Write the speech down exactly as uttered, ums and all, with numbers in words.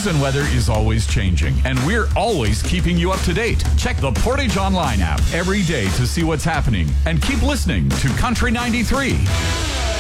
news and weather is always changing, and we're always keeping you up to date. Check the Portage Online app every day to see what's happening, and keep listening to Country ninety-three.